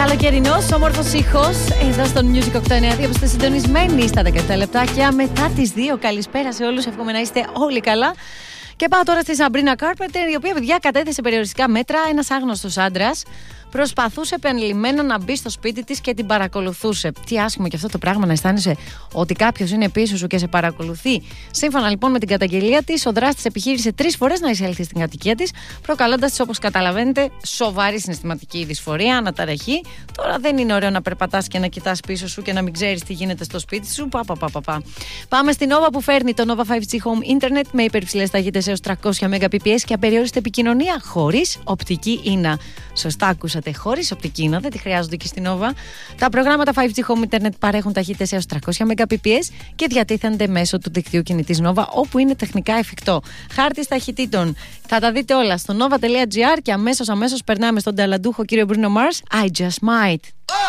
Καλοκαιρινός, όμορφος ήχος εδώ στον Music 892 που είστε συντονισμένοι στα 17 λεπτάκια μετά τις 2. Καλησπέρα σε όλους, εύχομαι να είστε όλοι καλά. Και πάω τώρα στη Σαμπρίνα Κάρπεντερ, η οποία, παιδιά, κατέθεσε περιοριστικά μέτρα. Ένας άγνωστος άντρας προσπαθούσε επανειλημμένα να μπει στο σπίτι της και την παρακολουθούσε. Τι άσχημο και αυτό το πράγμα, να αισθάνεσαι ότι κάποιος είναι πίσω σου και σε παρακολουθεί. Σύμφωνα λοιπόν με την καταγγελία της, ο δράστης επιχείρησε 3 φορές να εισέλθει στην κατοικία της, προκαλώντας της, όπως καταλαβαίνετε, σοβαρή συναισθηματική δυσφορία, αναταραχή. Τώρα δεν είναι ωραίο να περπατάς και να κοιτάς πίσω σου και να μην ξέρεις τι γίνεται στο σπίτι σου. Πάμε στην Nova που φέρνει το Nova 5G Home Internet με υπερψηλές ταχύτητες έως 300 Mbps και απεριόριστη επικοινωνία χωρίς οπτική ίνα. Σωστά ακούσατε, χωρίς οπτική ίνα, δεν τη χρειάζονται και στην Nova. Τα προγράμματα 5G Home Internet παρέχουν ταχύτητες έως 300 Mbps και διατίθενται μέσω του δικτύου κινητής Nova όπου είναι τεχνικά εφικτό. Χάρτης ταχυτήτων. Θα τα δείτε όλα στο nova.gr και αμέσως περνάμε στον ταλαντούχο κύριο Bruno Mars. I just might.